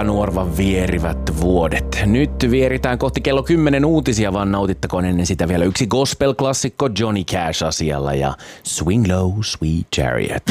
nuorvan vierivät vuodet. Nyt vieritään kohti kello 10 uutisia, vaan nautittakoon ennen sitä vielä yksi gospel-klassikko Johnny Cash asialla ja Swing Low, Sweet Chariot.